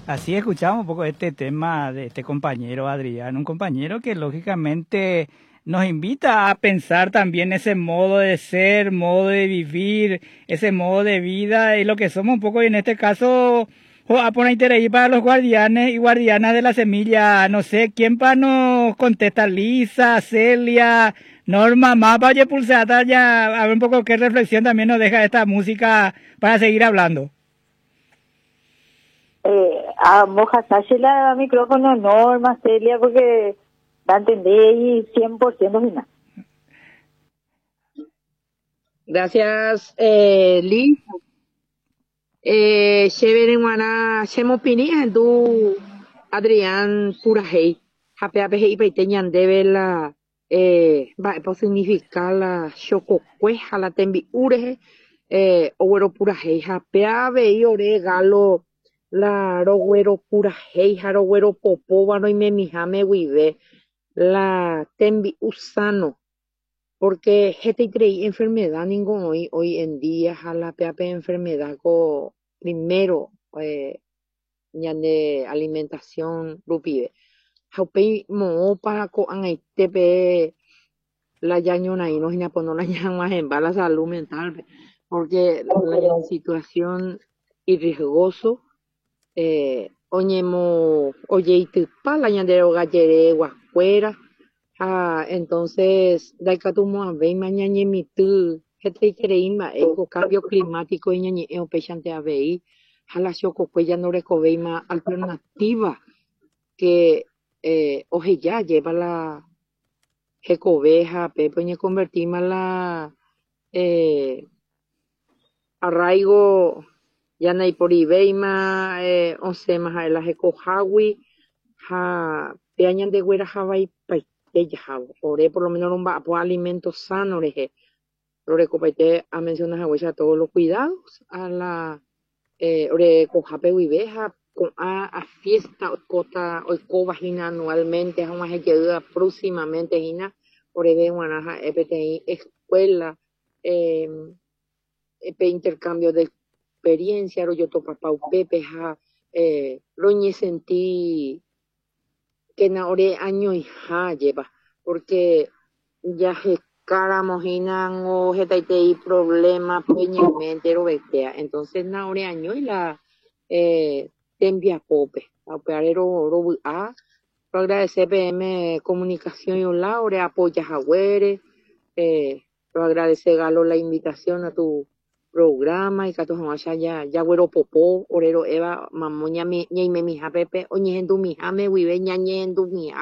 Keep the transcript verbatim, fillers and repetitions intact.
Así escuchamos un poco este tema de este compañero Adrián, un compañero que lógicamente nos invita a pensar también ese modo de ser, modo de vivir, ese modo de vida y lo que somos un poco, y en este caso, jo, a poner interés para los guardianes y guardianas de la semilla. No sé, ¿quién para nos contesta? Lisa, Celia, Norma, más vaya pulsada ya, a ver un poco qué reflexión también nos deja esta música para seguir hablando. Eh, a Moja la micrófono Norma, Celia, porque va a entender y cien por ciento final. Gracias, eh, Liz. Eh, chévere, guana, chemo pini, du Adrián Purajei. Hape ape hei peite ñandeve la, eh, va, por significar la chococueja, la tembi ureje, eh, owero Purajei. Hape ave y ore galo, la rogüero Purajei, rogüero popova, no y me mijame vive, la tembi usano. Porque gente creí enfermedad ningún hoy hoy en día jala peape enfermedad co primero eh, ñande alimentación rupide jaupe mo para co angaitepe la yañona y no ña pono la ñan más en la salud mental pe. Porque la ñan situación y riesgoso eh, oñemo oyeitupa la ñandero gallere guascuera. Ah, entonces, daikatumo avei mañañemity hete creíma ego cambio climático y ñañe e pechante avei hala chokokue ya no recoveima alternativa que eh, ojeya lleva la jecoveja pepe ñe convertima la eh, arraigo ya nay por ibeima eh, once más la jecojawi ha peañan de güera javai ella ore por lo menos un pues alimentos sanos reje ore copete a mencionar a huella todos los cuidados a la eh, ore cojape viveja con a, a fiesta cota o covagina anualmente a una ayuda próximamente hina ore de guanaja epti escuela eh, epe intercambio de experiencia ro yo to papá pepe ja eh, roñe sentí que na ore año y ja lleva porque ya se cara mojinan o y problema peñamente ro bestea entonces na ore año y la eh, tembia pope operero ro a pro agradecer P M comunicación y la ore apoya jagüere eh, pro agradecer Galo la invitación a tu programa y que tu ya ya ya güero popó orero eva mamoña mi ña y me mi pepe oñe en tu mi jame vive ña ñe en tu mi